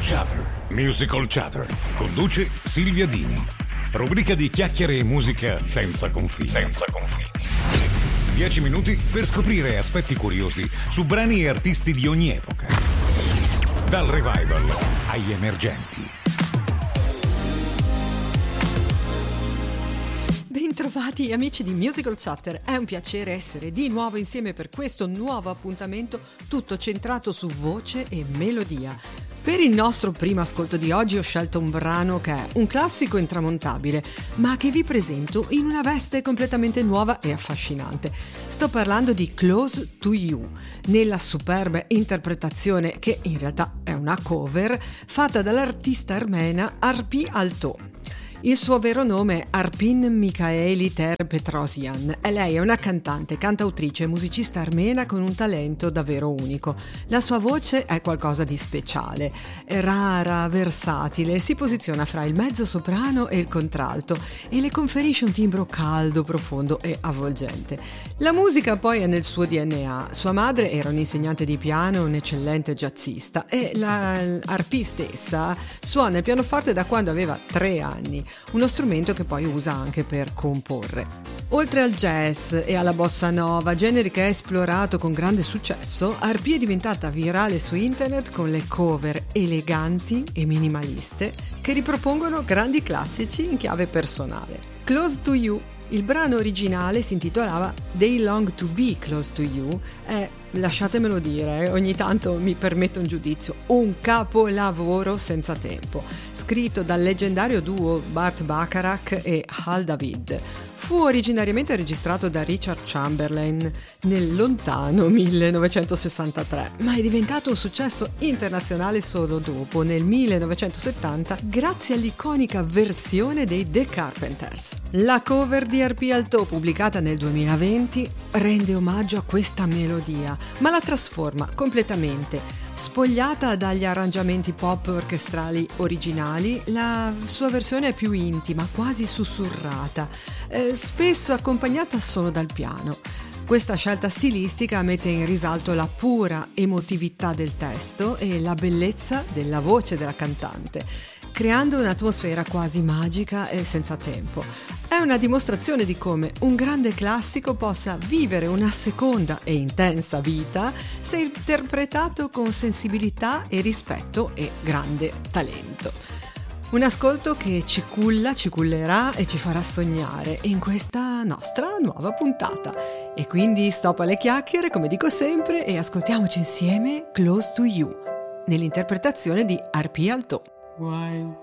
Chatter, Musical Chatter. Conduce Silvia Dini. Rubrica di chiacchiere e musica senza confini. 10 minuti per scoprire aspetti curiosi su brani e artisti di ogni epoca. Dal revival agli emergenti. Bentrovati amici di Musical Chatter, è un piacere essere di nuovo insieme per questo nuovo appuntamento tutto centrato su voce e melodia. Per il nostro primo ascolto di oggi ho scelto un brano che è un classico intramontabile, ma che vi presento in una veste completamente nuova e affascinante. Sto parlando di Close to You, nella superba interpretazione che in realtà è una cover fatta dall'artista armena Arpi Alto. Il suo vero nome è Arpin Mikhaeli Ter Petrosyan e lei è una cantante, cantautrice e musicista armena con un talento davvero unico. La sua voce è qualcosa di speciale, è rara, versatile, si posiziona fra il mezzo soprano e il contralto e le conferisce un timbro caldo, profondo e avvolgente. La musica poi è nel suo DNA. Sua madre era un'insegnante di piano, un eccellente jazzista e la Arpi stessa suona il pianoforte da quando aveva 3 anni. Uno strumento che poi usa anche per comporre. Oltre al jazz e alla bossa nova, generi che ha esplorato con grande successo, Arpi è diventata virale su internet con le cover eleganti e minimaliste che ripropongono grandi classici in chiave personale. Close to You. Il brano originale si intitolava They Long to Be Close to You e, lasciatemelo dire, ogni tanto mi permetto un giudizio, un capolavoro senza tempo, scritto dal leggendario duo Burt Bacharach e Hal David. Fu originariamente registrato da Richard Chamberlain nel lontano 1963, ma è diventato un successo internazionale solo dopo, nel 1970, grazie all'iconica versione dei The Carpenters. La cover di Arpi Alto, pubblicata nel 2020, rende omaggio a questa melodia, ma la trasforma completamente. Spogliata dagli arrangiamenti pop orchestrali originali, la sua versione è più intima, quasi sussurrata, spesso accompagnata solo dal piano. Questa scelta stilistica mette in risalto la pura emotività del testo e la bellezza della voce della cantante, creando un'atmosfera quasi magica e senza tempo. È una dimostrazione di come un grande classico possa vivere una seconda e intensa vita se interpretato con sensibilità e rispetto e grande talento. Un ascolto che ci culla, ci cullerà e ci farà sognare in questa nostra nuova puntata. E quindi stop alle chiacchiere, come dico sempre, e ascoltiamoci insieme Close to You, nell'interpretazione di Arpi Alto. While